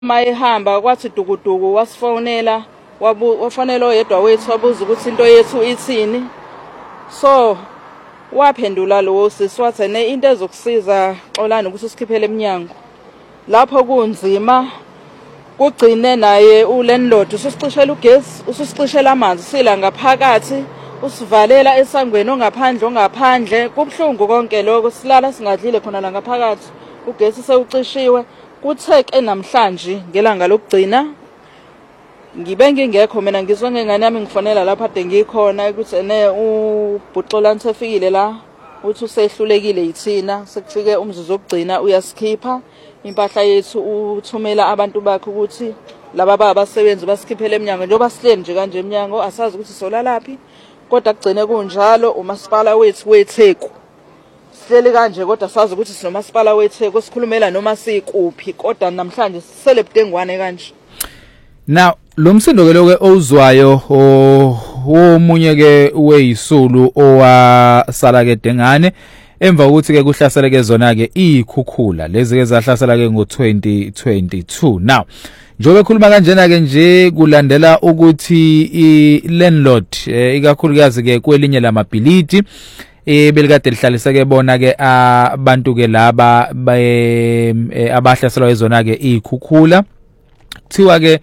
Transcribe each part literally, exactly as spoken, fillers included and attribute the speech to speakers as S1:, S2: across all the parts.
S1: mayihamba kwathi dukuduku wasifonela wafonela oyedwa wethu wabuza ukuthi into yethu ithini. So waphendula lo sisi wathi ne into ezokusiza xolani ukuthi usikhiphele eminyango. Lapho kunzima kugcine naye ulandlord usicishela ugesi, usicishela amanzi sila ngaphakathi, usivalela esangweni ongaphandle ongaphandle. Kubhlungu konke lokho, silala singadlile khona la ngaphakathi. Ugesi sewucishiwe. Kutheke namhlanje ngelanga lokugcina ngibe ngingekho mina ngizwe ngengane yami ngifonela lapha ade ngikhona ukuthi ene ubhuxolani sefikile la uthi usehlulekile yithina sekufike umzuzu wokugcina uyasikhipha impahla yethu uthumela abantu bakhe ukuthi laba babasebenzi basikhiphele eminyango njengoba sihleli nje kanje eminyango asazi ukuthi solalaphi kodwa kugcine kunjalo umasipala wethu weTheku sihleli kanje kodwa sazi ukuthi sinomasipala weTheku sikhulumela noma sikuphi kodwa namhlanje sisele budengwane kanje.
S2: Now lo msindo ke lokho ozwayo omunye ke weyisulu owasala ke dengane emva ukuthi ke kuhlaseleke zona ke ikhukhula lezi ke zahlasela ke ngo twenty twenty-two. Now njobe ekhuluma kanjena ke nje kulandela ukuthi i landlord ikakhulukazi ke kwelinye lamabhilidi ebelikade lihlalisa ke bona ke abantu ke laba abahlaselwa ezona ke ikhukhula kuthiwa ke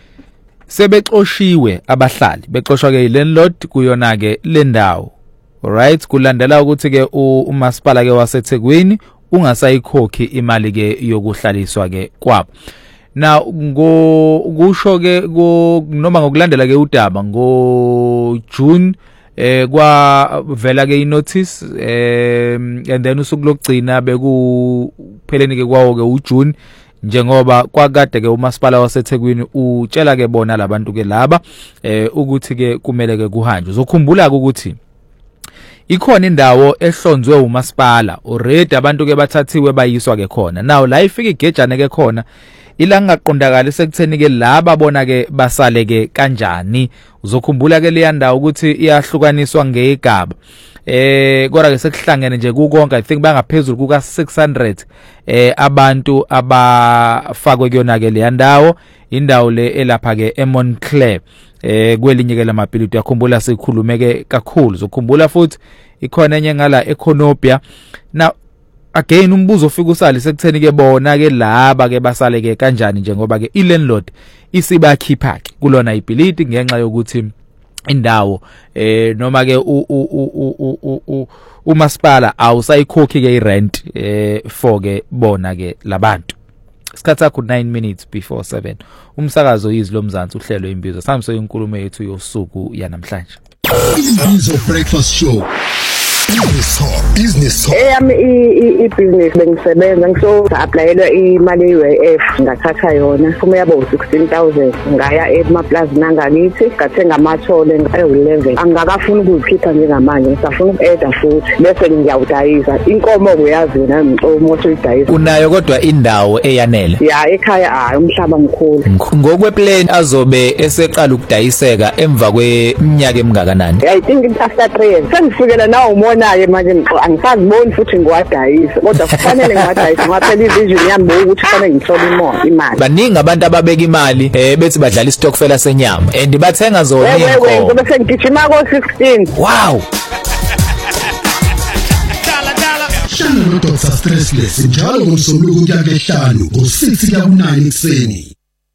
S2: sebexoshiwe abahlali bexoshwa ke landlord kuyona ke lendawo. Alright, kulandela ukuthi ke umasipala ke waseThekwini ungasayikhokhi imali ke yokuhlaliswa ke kwabo. Now ngo kusho ke noma ngokulandela ke udaba ngo June eh kwa vela ke inotice eh and then usuku lokugcina bekupheleni ke kwawo ke uJune njengoba kwakade ke umasipala waseThekwini utshela ke bona labantu ke laba eh ukuthi ke kumele ke kuhanjwe. Uzokhumbula ukuthi ikhona indawo ehlonzwe umasipala already abantu ke bathathiwe bayiswa ke khona. Now la ifika igejane ke khona ila ngaqondakala sekutheni ke laba bona ke basale ke kanjani. Uzokhumbula ke le ndawo ukuthi iyahlukaniswa ngegaba eh kodwa ke sekuhlangene nje kukonke I think bangaphezulu kuka six hundred eh abantu abafakwe kuyona ke le ndawo indawo le elapha ke eMontclair eh kwelinye ke lamabhilidi yakhumbula sikhulumeke kakhulu. Uzokhumbula futhi ikhona enye ngala eConopia. Now again umbuzo ofika usali sekutheni ke bona ke laba ke basale ke kanjani njengoba ke ilandlord isibakhipha ke kulona ibhilidi ngenxa yokuthi indawo eh noma ke umasipala awusayikhokhi ke irent eh for ke bona ke labantu. Isikhathi sakho nine minutes before seven. Umsakazo izilo mzansi uhlelo imbizo samso inkulumo yethu yosuku yanamhlanje.
S3: Imbizo breakfast show. Business talk, business talk.
S4: Eyami i business bengisebenza ngiso applyelwa imali ye-U I F ngathatha yona kuma yabo sixteen thousand ngaya emaplaza nangakithi ngathenga amathole ngayo eleven angakafuni ukukhipha njengamanje ngisafuna ukueda futhi bese ngiyawudayisa inkomo kuyazi wena ngcomo soyidayisa
S2: unayo kodwa indawo eyanele
S4: ya ekhaya hayi umhlaba mkhulu
S2: ngokweplan azobe eseqala ukudayiseka emva kweminyaka emingakanani.
S4: I think after three years sengifikela nawo naye manje angisaziboni futhi ngiwadayisa kodwa kufanele ngiwadayisa ngaphela ivision yami ukuthi kufanele ngithole imali imali.
S2: Baningi abantu ababeka imali eh bethi badlala istokfela senyama and bathenga zona inkomo.
S4: Wewe ngoba sengigijima ko sixteen.
S2: Wow.
S3: Shana no Doctor Stressless njalo ngomsombuluko kuya kehlanu ngo six kuya ku nine ekseni.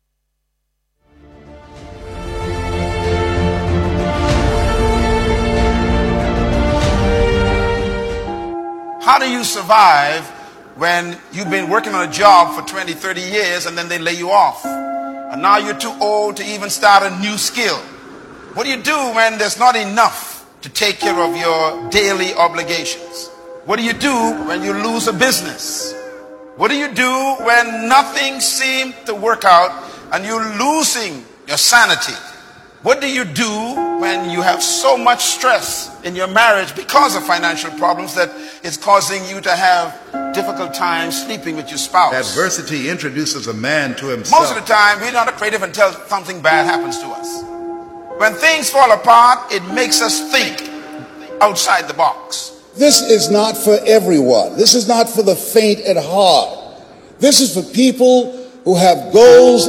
S5: How do you survive when you've been working on a job for twenty, thirty years and then they lay you off? And now you're too old to even start a new skill. What do you do when there's not enough to take care of your daily obligations? What do you do when you lose a business? What do you do when nothing seems to work out and you're losing your sanity? What do you do when you have so much stress in your marriage because of financial problems that it's causing you to have difficult times sleeping with your spouse?
S6: Adversity introduces a man to himself.
S5: Most of the time, we're not creative until something bad happens to us. When things fall apart, it makes us think outside the box.
S7: This is not for everyone. This is not for the faint at heart. This is for people who have goals